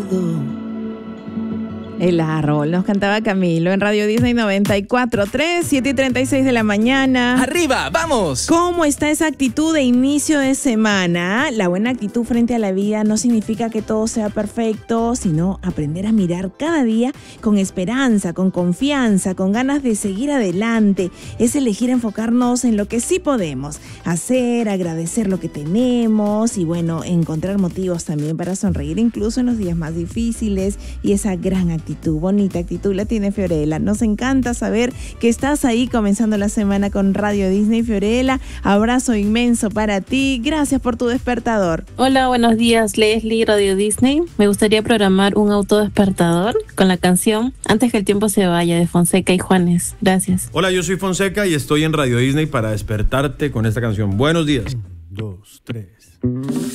El árbol, nos cantaba Camilo en Radio Disney 94.3, 7:36 de la mañana. ¡Arriba, vamos! ¿Cómo está esa actitud de inicio de semana? La buena actitud frente a la vida no significa que todo sea perfecto, sino aprender a mirar cada día con esperanza, con confianza, con ganas de seguir adelante. Es elegir enfocarnos en lo que sí podemos hacer, agradecer lo que tenemos y bueno, encontrar motivos también para sonreír incluso en los días más difíciles. Y esa gran actitud, bonita actitud la tiene Fiorella. Nos encanta saber que estás ahí comenzando la semana con Radio Disney. Fiorella, abrazo inmenso para ti. Gracias por tu despertador. Hola, buenos días, Leslie, Radio Disney. Me gustaría programar un autodespertador con la canción Antes que el tiempo se vaya de Fonseca y Juanes. Gracias. Hola, yo soy Fonseca y estoy en Radio Disney para despertarte con esta canción. Buenos días. 1, 2, 3.